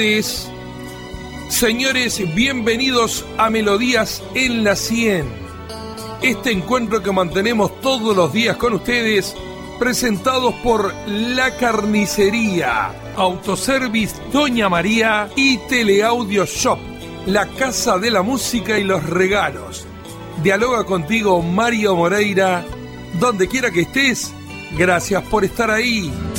Señores, bienvenidos a Melodías en la 100. Este encuentro que mantenemos todos los días con ustedes, presentados por La Carnicería, Autoservice Doña María y Teleaudio Shop, la casa de la música y los regalos. Dialoga contigo Mario Moreira, donde quiera que estés. Gracias por estar ahí.